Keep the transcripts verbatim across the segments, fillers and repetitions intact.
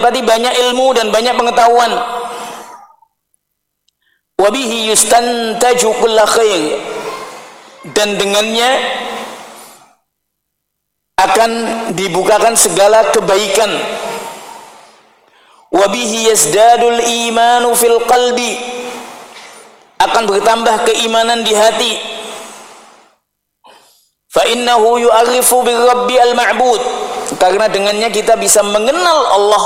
mendapati banyak ilmu dan banyak pengetahuan. Wa bihi yustantaju kullu khair, dan dengannya akan dibukakan segala kebaikan. Wa bihi yazdadul imanu fil qalbi, akan bertambah keimanan di hati. Fa innahu yu'arifu bir rabbi al ma'bud, karena dengannya kita bisa mengenal Allah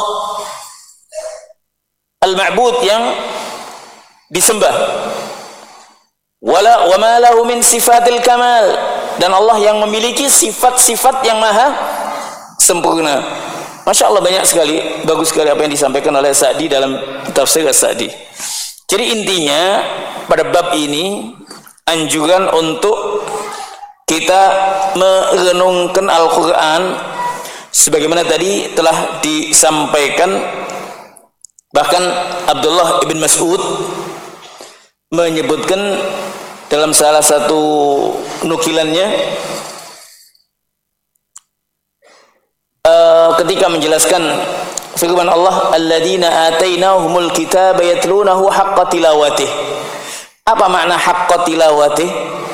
al ma'bud, yang disembah. Wala wa ma lahu min sifatil kamal, dan Allah yang memiliki sifat-sifat yang maha sempurna. Masya Allah, banyak sekali, bagus sekali apa yang disampaikan oleh Sa'di dalam tafsir As-Sa'di. Jadi intinya pada bab ini anjuran untuk kita merenungkan Al-Quran sebagaimana tadi telah disampaikan. Bahkan Abdullah ibn Mas'ud menyebutkan dalam salah satu nukilannya, uh, ketika menjelaskan firman Allah, alladzina atainahumul kitaba yatlunahu haqqa tilawatih. Apa makna haqqa tilawatih?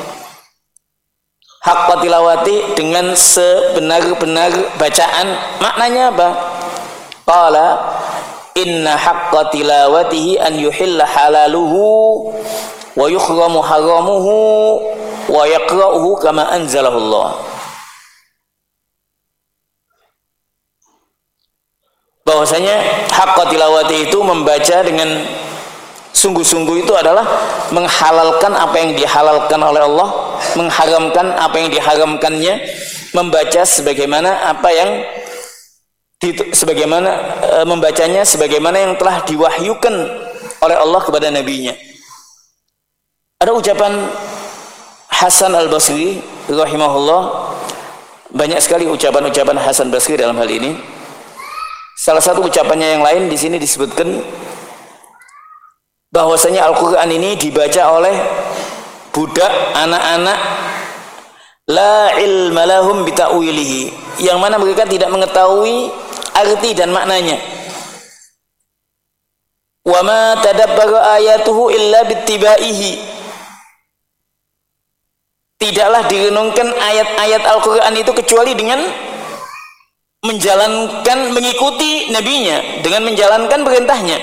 Haqqa tilawati, dengan sebenar-benar bacaan. Maknanya apa? Qala inna haqqa tilawatihi an yuhilla halaluhu wa yukhramu haramuhu wa yaqra'uhu kama anzalahu Allah. Bahwasanya haqqa tilawati itu membaca dengan sungguh-sungguh itu adalah menghalalkan apa yang dihalalkan oleh Allah, mengharamkan apa yang diharamkannya, membaca sebagaimana apa yang di, sebagaimana e, membacanya sebagaimana yang telah diwahyukan oleh Allah kepada nabinya. Ada ucapan Hasan Al-Basri rahimahullah, banyak sekali ucapan-ucapan Hasan Basri dalam hal ini. Salah satu ucapannya yang lain di sini disebutkan bahwasanya Al-Quran ini dibaca oleh budak, anak-anak, la ilma lahum bita'wilihi, yang mana mereka tidak mengetahui arti dan maknanya. Wa ma tadabbara ayatuhu illa bittibaihi, tidaklah direnungkan ayat-ayat Al-Quran itu kecuali dengan menjalankan, mengikuti nabinya, dengan menjalankan perintahnya.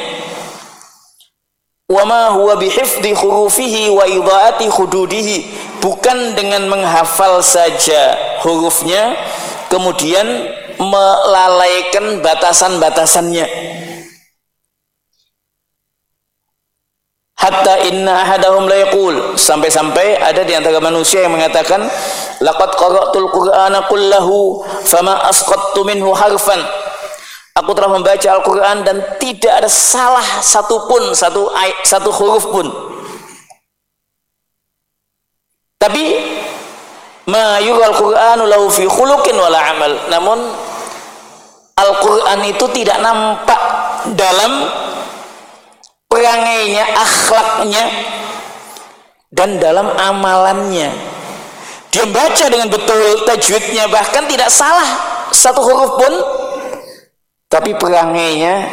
Wa ma huwa bihifdhi hurufihi wa idha'ati hududihi, bukan dengan menghafal saja hurufnya kemudian melalaikan batasan-batasannya. Hatta inna ahadahum la yaqul, sampai-sampai ada di antara manusia yang mengatakan, laqad qara'tul qur'ana kullahu fama asqattu minhu harfan, aku telah membaca Al-Quran dan tidak ada salah satu pun, satu, satu huruf pun. Tapi ma yural Qur'anu lahu fi khuluqin wala amal, namun Al-Quran itu tidak nampak dalam perangainya, akhlaknya, dan dalam amalannya. Dia baca dengan betul tajwidnya, bahkan tidak salah satu huruf pun, tapi perangainya,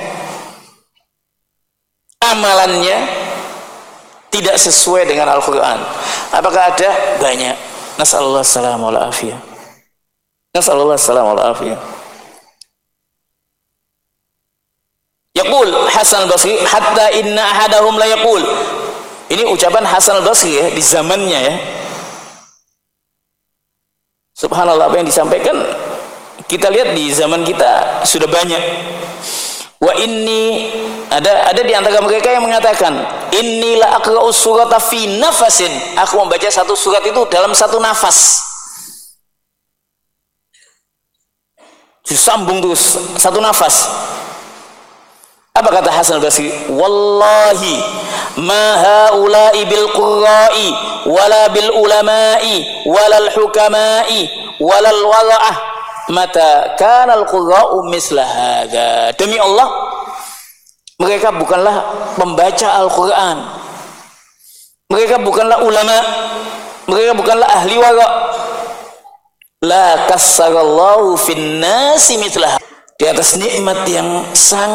amalannya tidak sesuai dengan Al-Quran. Apakah ada? Banyak. Nas'alullah salamah wal afiyah. Nas'alullah salamah wal afiyah. Yaqul Hasan al-Basri, hatta inna ahadahum la yaqul. Ini ucapan Hasan al-Basri ya, di zamannya ya. Subhanallah, apa yang disampaikan kita lihat di zaman kita sudah banyak. Wa inni, ada ada di antara mereka yang mengatakan, inni la aqra'us surata fi nafasin, aku membaca satu surat itu dalam satu nafas. Disambung terus satu nafas. Apa kata Hasan al-Basri? Wallahi ma haula'i bil qurra'i wala bil ulama'i wala al hukama'i wala al wara'ah mata kana al-qurra'u misla hadza. Demi Allah, mereka bukanlah pembaca Al-Quran, mereka bukanlah ulama, mereka bukanlah ahli wara'. La kassarallahu fin nasi mislah, di atas nikmat yang sangat